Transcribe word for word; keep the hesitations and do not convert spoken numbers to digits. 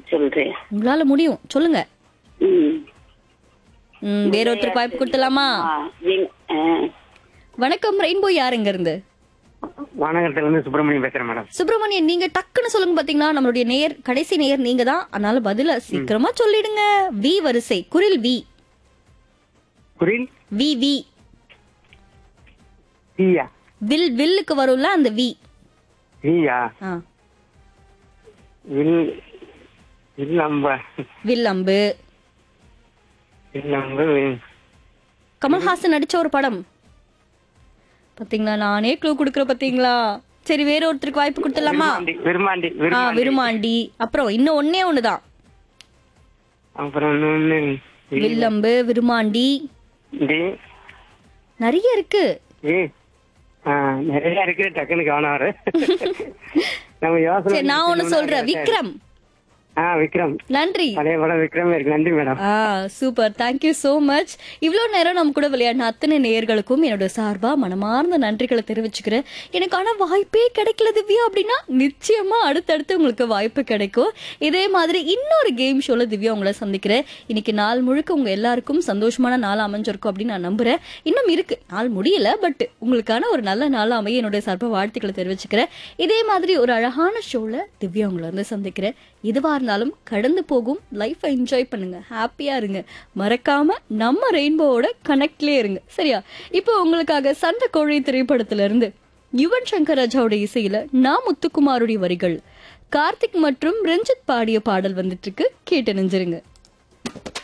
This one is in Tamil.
சொல்றேன். உங்களால முடியும், சொல்லுங்க. ம். ம், வேற ஒருத்தருக்கு வாய்ப்பு கொடுத்தலாமா? ஆ, விங்- ஆ, வணக்கம் ரெயின்போ, யாருங்க இருந்து? வானகரத்துல இருந்து சுப்பிரமணியம் பேசுறேன் மேடம். சுப்பிரமணியன், நீங்க டக்குன்னு சொல்லுங்க. பாத்தீங்கன்னா நம்மளுடைய நேர், கடைசி நேர் நீங்க தான். அதனால பதில சீக்கிரமா சொல்லிடுங்க. வி வரிசை, குரில் வி. குரில் வி வி ஈயா வில், வில்லுக்கு வரும்ல அந்த வி. ஈயா ஆ, வில் வில் அம்ப வில் அம்பு. வில் அம்பு கமல்ஹாசன் நடிச்ச ஒரு படம். பாத்தீங்களா, நானே க்ளூ குடுக்கற பாத்தீங்களா? சரி, வேற ஒருத்தருக்கு வாய்ப்பு கொடுத்துடலாமா? விருமாண்டி ஆ, விருமாண்டி விருமாண்டி. அப்புறம் இன்னும் ஒன்னே ஒண்ணுதான். அப்புறம் இன்னொன்னு வில்லம்பு, விருமாண்டி, டி நிறைய இருக்கு. ஏ ஆ, நிறைய இருக்கு, டக்குன்னு கவனம் வர நம்ம யோசனை சரி, நான் ஒண்ணு பண்ணி சொல்றேன். விக்ரம். ஆ விக்ரம், நன்றி. பழைய படம் விக்ரம் இருக்கு. நன்றி மேடம். ஆ, சூப்பர், தேங்க்யூ சோ மச். இவ்வளோ நேரம் நம்ம கூட விளையாடின அத்தனை நேயர்களுக்கும் என்னோட சார்பா மனமார்ந்த நன்றிகளை தெரிவிச்சுக்கிறேன். எனக்கான வாய்ப்பே கிடைக்கல திவ்யா அப்படின்னா நிச்சயமா அடுத்தடுத்து உங்களுக்கு வாய்ப்பு கிடைக்கும். இதே மாதிரி இன்னொரு கேம் ஷோல திவ்யா உங்களை சந்திக்கிறேன். இன்னைக்கு நாள் முழுக்க உங்க எல்லாருக்கும் சந்தோஷமான நாள் அமைஞ்சிருக்கும் அப்படின்னு நான் நம்புறேன். இன்னும் இருக்கு, நாள் முடியல, பட் உங்களுக்கான ஒரு நல்ல நாள் அமைய என்னோட சார்பா வாழ்த்துக்களை தெரிவிச்சுக்கிறேன். இதே மாதிரி ஒரு அழகான ஷோல திவ்யா உங்களை வந்து சந்திக்கிறேன். எதுவா இருந்தாலும் கடந்து போகும் லைஃப் என்ஜாய் பண்ணுங்க, ஹாப்பியா இருங்க. மறக்காம நம்ம ரெயின்போவோட கனெக்ட்லயே இருங்க, சரியா? இப்போ உங்களுக்காக சண்டை கோழி திரைப்படத்துல இருந்து யுவன் சங்கர் ராஜாவோட இசையில நான் முத்துக்குமாருடைய வரிகள், கார்த்திக் மற்றும் ரஞ்சித் பாடிய பாடல் வந்துட்டு இருக்கு. கேட்டு நெஞ்சிருங்க.